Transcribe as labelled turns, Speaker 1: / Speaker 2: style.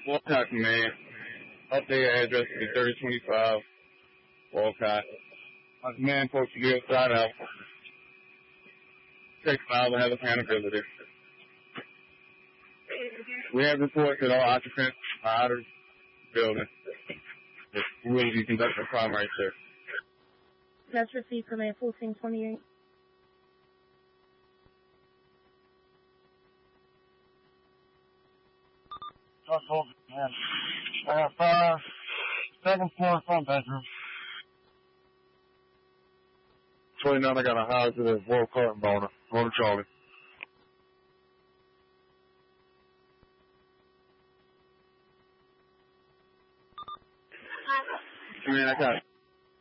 Speaker 1: Walcott Command. Update address is 3025 Walcott. My command post to be outside out. Check file will have accountability. We have reports that all occupants are out of the building. We will be conducting a primary search.
Speaker 2: That's received command 1428.
Speaker 3: I have 5 second floor front bedroom.
Speaker 1: 29, I got a house in a Walcott and Bona. On Charlie. Man, I got